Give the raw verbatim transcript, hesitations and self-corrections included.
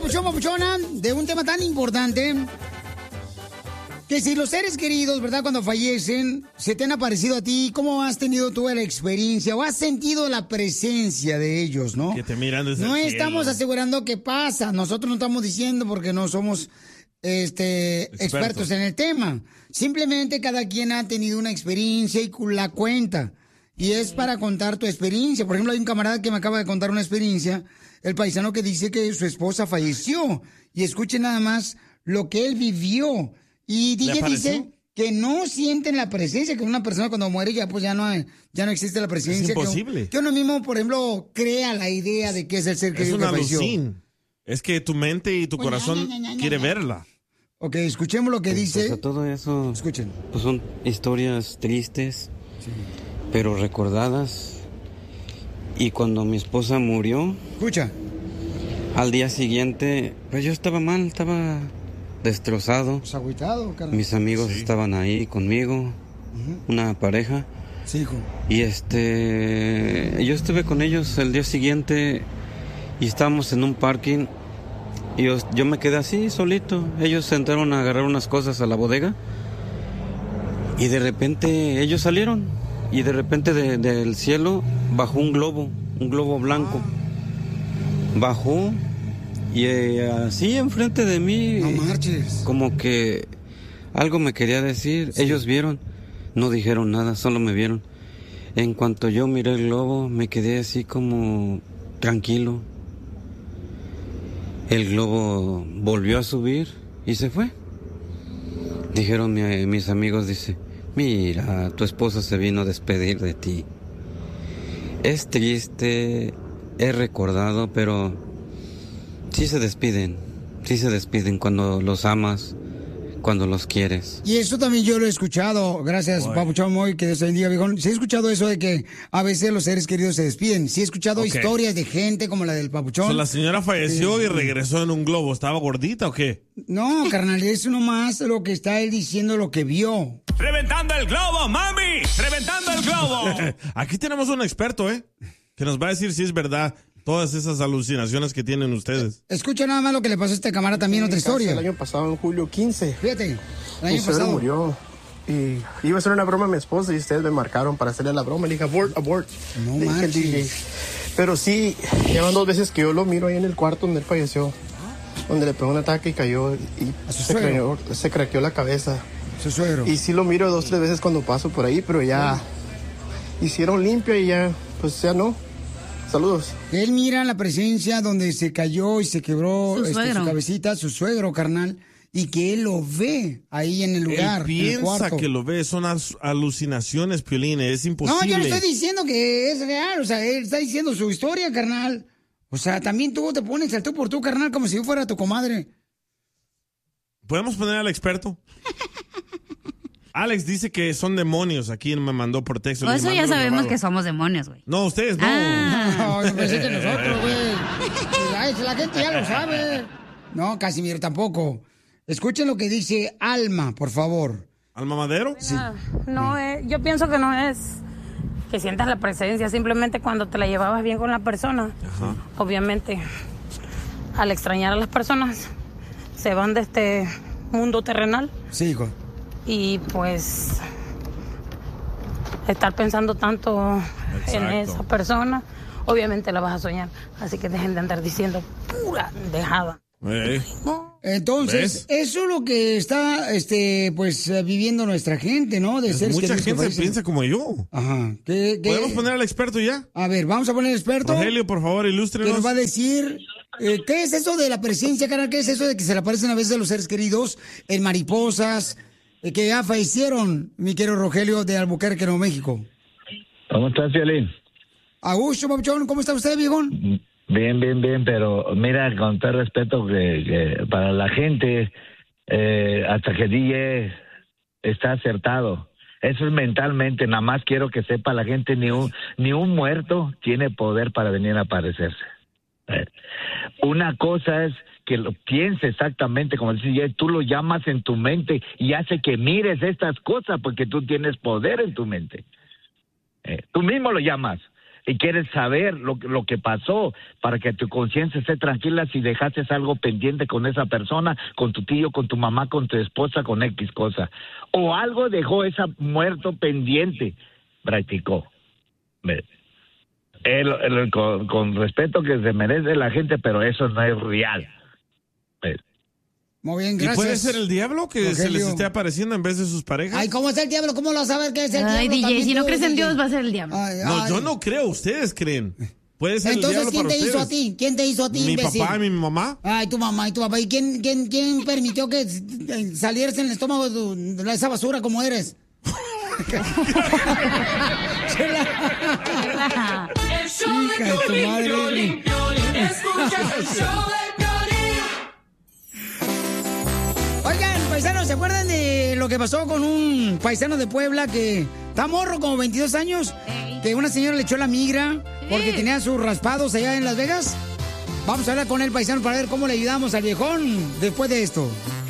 papuchón, papuchona, de un tema tan importante. Que si los seres queridos, ¿verdad? Cuando fallecen, se te han aparecido a ti, ¿cómo has tenido tú la experiencia o has sentido la presencia de ellos, no? Que te miran desde No el estamos cielo. asegurando que pasa. Nosotros no estamos diciendo porque no somos este, Expertos. expertos en el tema. Simplemente cada quien ha tenido una experiencia y la cuenta. Y es para contar tu experiencia. Por ejemplo, hay un camarada que me acaba de contar una experiencia, el paisano que dice que su esposa falleció. Y escuchen nada más lo que él vivió. Y D J dice que no sienten la presencia, que una persona cuando muere ya pues ya no hay, ya no existe la presencia. Es imposible. Que, que uno mismo, por ejemplo, crea la idea de que es el ser Es querido una que falleció. alucin. Es que tu mente y tu Oye, corazón ña, ña, ña, quiere ña. verla. Ok, escuchemos lo que dice. Pues a todo eso, Escuchen. pues son historias tristes, pero recordadas. Y cuando mi esposa murió, Escucha. al día siguiente, pues yo estaba mal, estaba destrozado. Pues agüitado, carnal. Mis amigos Sí. estaban ahí conmigo, una pareja. Sí, hijo. Y este, yo estuve con ellos el día siguiente y estábamos en un parking. Y yo, yo me quedé así, solito. Ellos se entraron a agarrar unas cosas a la bodega. Y de repente ellos salieron. Y de repente de- del cielo bajó un globo, un globo blanco. Bajó y eh, así enfrente de mí, No marches. como que algo me quería decir. Ellos vieron, no dijeron nada, solo me vieron. En cuanto yo miré el globo, me quedé así como tranquilo. El globo volvió a subir y se fue. Dijeron mi- mis amigos, dice, mira, tu esposa se vino a despedir de ti. Es triste, he recordado, pero sí se despiden, sí se despiden cuando los amas, cuando los quieres. Y eso también yo lo he escuchado, gracias, Guay. Papuchón Moy, que Dios te bendiga, viejón. Sí he escuchado eso de que a veces los seres queridos se despiden. Sí he escuchado Ok. historias de gente como la del Papuchón. So, la señora falleció y regresó en un globo. ¿Estaba gordita o qué? No, carnal, es nomás lo que está él diciendo, lo que vio. ¡Reventando el globo, mami! ¡Reventando el globo! Aquí tenemos un experto, ¿eh? Que nos va a decir si es verdad todas esas alucinaciones que tienen ustedes. Escucha nada más lo que le pasó a este camarada también, otra historia. El año pasado, en julio quince, Fíjate, el mi año suegro pasado. murió. Y iba a hacer una broma a mi esposa y ustedes me marcaron para hacerle la broma. Le dije, abort, abort. No Le dije al manches. D J. Pero sí, llevan dos veces que yo lo miro ahí en el cuarto donde él falleció. Donde le pegó un ataque y cayó y ¿A su se, suegro? craneó- se craqueó la cabeza. Su suegro. Y sí lo miro dos, tres veces cuando paso por ahí, pero ya hicieron limpio y ya, pues ya no. Saludos. Él mira la presencia donde se cayó y se quebró Su este, suegro. su cabecita, su suegro, carnal, y que él lo ve ahí en el lugar, Él en el piensa cuarto. que lo ve, son as- alucinaciones, Piolín, es No, imposible. yo no estoy diciendo que es real, o sea, él está diciendo su historia, carnal. O sea, también tú te pones al tú por tú, carnal, como si yo fuera tu comadre. ¿Podemos poner al experto? Alex dice que son demonios, aquí me mandó por texto. O le eso ya mandó sabemos grabado. que somos demonios, güey. No, ustedes no. Ah. No, yo pensé que nosotros, güey. Ay, la gente ya lo sabe. No, Casimiro tampoco. Escuchen lo que dice Alma, por favor. ¿Alma Madero? Sí. Ah, no, es- yo pienso que no es que sientas la presencia, simplemente cuando te la llevabas bien con la persona. Ajá. Obviamente, al extrañar a las personas, se van de este mundo terrenal Sí, hijo. y pues estar pensando tanto en Exacto. esa persona, obviamente la vas a soñar. Así que dejen de andar diciendo pura dejada. Eh, No. Entonces, ¿Ves? eso es lo que está, este, pues, eh, viviendo nuestra gente, ¿no? De seres mucha queridos que gente fallecen. piensa como yo. Ajá. ¿Qué, qué? ¿Podemos poner al experto ya? A ver, vamos a poner el experto. Rogelio, por favor, Que ilústrenos. nos va a decir, eh, ¿qué es eso de la presencia, carnal? ¿Qué es eso de que se le aparecen a veces a los seres queridos en mariposas, eh, que ya fallecieron, mi querido Rogelio de Albuquerque, Nuevo México? ¿Cómo estás, Violín? Augusto, papuchón, ¿cómo está usted, viejón? Bien, bien, bien, pero mira, con todo respeto que, que para la gente, eh, hasta que D J está acertado. Eso es mentalmente, nada más quiero que sepa la gente, ni un, ni un muerto tiene poder para venir a aparecerse. Eh, Una cosa es que lo piense exactamente como dice D J, tú lo llamas en tu mente y hace que mires estas cosas porque tú tienes poder en tu mente. Eh, tú mismo lo llamas. y quieres saber lo, lo que pasó para que tu conciencia esté tranquila si dejaste algo pendiente con esa persona, con tu tío, con tu mamá, con tu esposa, con X cosa. O algo dejó esa muerto pendiente, practicó. El, el, con, con respeto que se merece la gente, pero eso no es real. Muy bien, gracias. ¿Y puede ser el diablo que Rogelio. se les esté apareciendo en vez de sus parejas? Ay, ¿cómo es el diablo? ¿Cómo lo vas a saber que es el Ay, diablo? D J, si no tú, crees en D J. Dios, va a ser el diablo. Ay, No, ay. yo no creo, ustedes creen. Puede ser Entonces, el diablo ¿quién para te hizo ustedes. a ti? ¿Quién te hizo a ti, Mi imbécil? papá y mi mamá. Ay, tu mamá y tu papá. ¿Y quién, quién, quién permitió que salieras en el estómago de, tu- de esa basura como eres? El show Hija de de tu Piolín, madre. Piolín, Piolín. Escuchas el show de Piolín. Oigan, paisanos, ¿se acuerdan de lo que pasó con un paisano de Puebla que está morro, como veintidós años? Ey. Que una señora le echó la migra porque Sí. tenía sus raspados allá en Las Vegas. Vamos a hablar con el paisano para ver cómo le ayudamos al viejón después de esto.